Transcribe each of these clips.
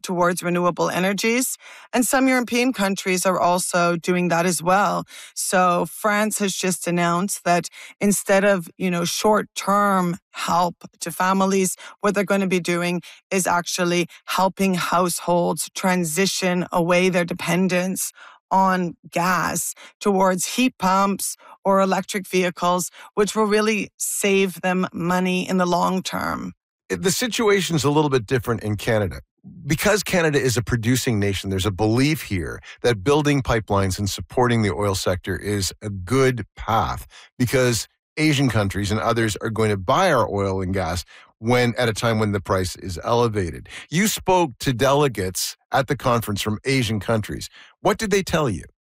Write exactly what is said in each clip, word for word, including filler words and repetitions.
towards renewable energies. And some European countries are also doing that as well. So France has just announced that instead of, you know, short-term help to families, what they're going to be doing is actually helping households transition away their dependence on gas towards heat pumps or electric vehicles, which will really save them money in the long term. The situation's a little bit different in Canada. Because Canada is a producing nation, there's a belief here that building pipelines and supporting the oil sector is a good path because Asian countries and others are going to buy our oil and gas when at a time when the price is elevated. You spoke to delegates at the conference from Asian countries. What did they tell you?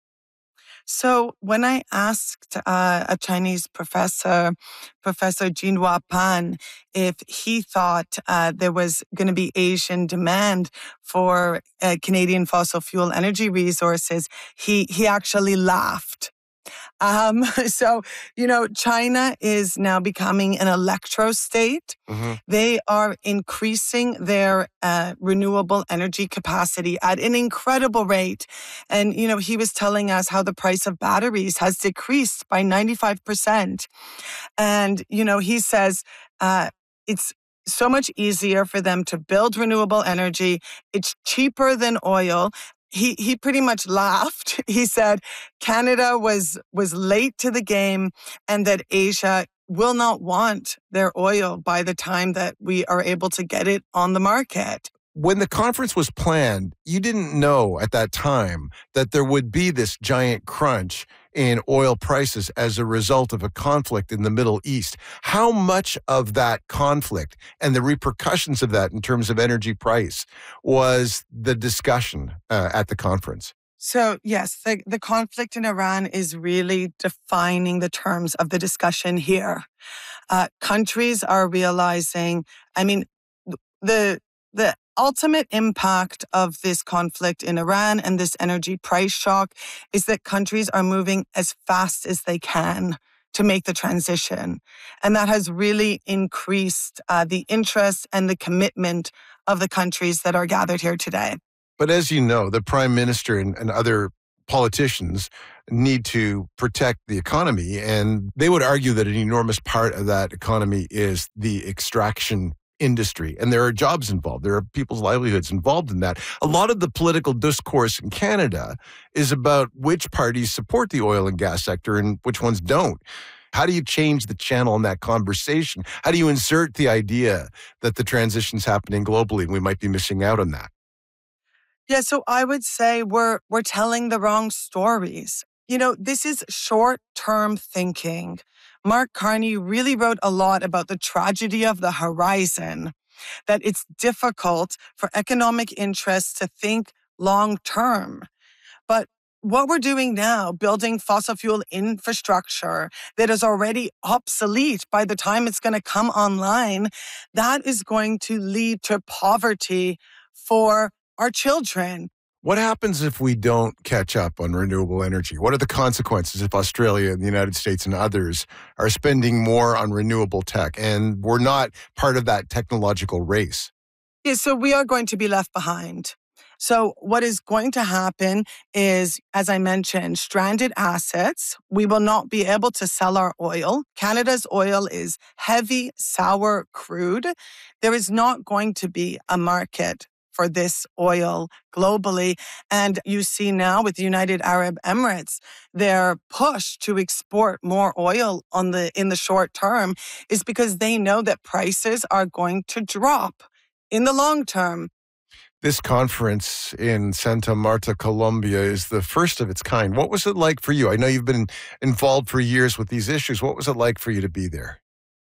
So when I asked uh, a Chinese professor, Professor Jinhua Pan, if he thought uh, there was going to be Asian demand for uh, Canadian fossil fuel energy resources, he he actually laughed. Um, so, you know, China is now becoming an electro state. Mm-hmm. They are increasing their uh, renewable energy capacity at an incredible rate. And, you know, he was telling us how the price of batteries has decreased by ninety-five percent. And, you know, he says uh, it's so much easier for them to build renewable energy. It's cheaper than oil. He he pretty much laughed. He said Canada was was late to the game and that Asia will not want their oil by the time that we are able to get it on the market. When the conference was planned, you didn't know at that time that there would be this giant crunch in oil prices as a result of a conflict in the Middle East. How much of that conflict and the repercussions of that in terms of energy price was the discussion uh, at the conference? So, yes, the, the conflict in Iran is really defining the terms of the discussion here. Uh, countries are realizing, I mean, the the ultimate impact of this conflict in Iran and this energy price shock is that countries are moving as fast as they can to make the transition. And that has really increased uh, the interest and the commitment of the countries that are gathered here today. But as you know, the Prime Minister and, and other politicians need to protect the economy, and they would argue that an enormous part of that economy is the extraction industry, and there are jobs involved. There are people's livelihoods involved in that. A lot of the political discourse in Canada is about which parties support the oil and gas sector and which ones don't. How do you change the channel in that conversation? How do you insert the idea that the transition's happening globally and we might be missing out on that? Yeah, so I would say we're we're telling the wrong stories. You know, this is short-term thinking. Mark Carney really wrote a lot about the tragedy of the horizon, that it's difficult for economic interests to think long-term. But what we're doing now, building fossil fuel infrastructure that is already obsolete by the time it's going to come online, that is going to lead to poverty for our children. What happens if we don't catch up on renewable energy? What are the consequences if Australia and the United States and others are spending more on renewable tech and we're not part of that technological race? Yeah, so we are going to be left behind. So what is going to happen is, as I mentioned, stranded assets. We will not be able to sell our oil. Canada's oil is heavy, sour crude. There is not going to be a market for this oil globally. And you see now with the United Arab Emirates, their push to export more oil on the in the short term is because they know that prices are going to drop in the long term. This conference in Santa Marta, Colombia is the first of its kind. What was it like for you? I know you've been involved for years with these issues. What was it like for you to be there?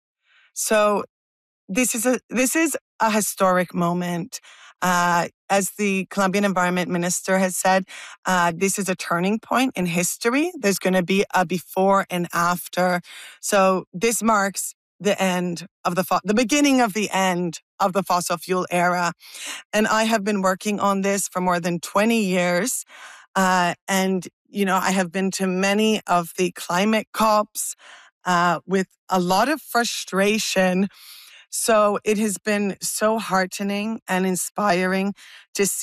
So this is a this is a historic moment. Uh, as the Colombian Environment Minister has said, uh, this is a turning point in history. There's going to be a before and after. So this marks the end of the, fo- the beginning of the end of the fossil fuel era. And I have been working on this for more than twenty years. Uh, and, you know, I have been to many of the climate COPs uh, with a lot of frustration. So it has been so heartening and inspiring to see